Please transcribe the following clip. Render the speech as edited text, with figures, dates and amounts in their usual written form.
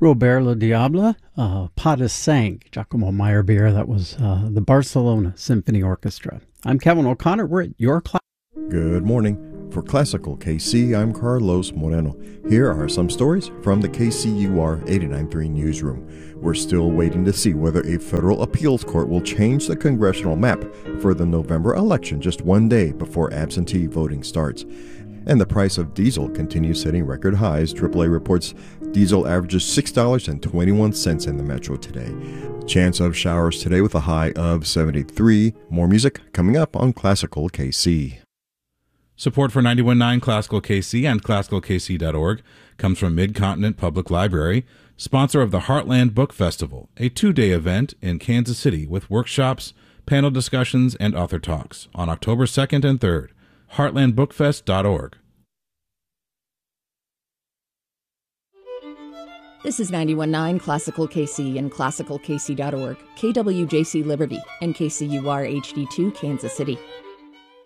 Robert Le Diable, Pas de Cinq, Giacomo Meyerbeer. That was the Barcelona Symphony Orchestra. I'm Kevin O'Connor. We're at your class. Good morning. For Classical KC, I'm Carlos Moreno. Here are some stories from the KCUR 89.3 newsroom. We're still waiting to see whether a federal appeals court will change the congressional map for the November election just one day before absentee voting starts. And the price of diesel continues hitting record highs. AAA reports diesel averages $6.21 in the metro today. Chance of showers today with a high of 73. More music coming up on Classical KC. Support for 91.9 Classical KC and ClassicalKC.org comes from Mid-Continent Public Library, sponsor of the Heartland Book Festival, a 2-day event in Kansas City with workshops, panel discussions, and author talks on October 2nd and 3rd. heartlandbookfest.org. This is 91.9 Classical KC and ClassicalKC.org, KWJC Liberty, and KCUR HD2 Kansas City.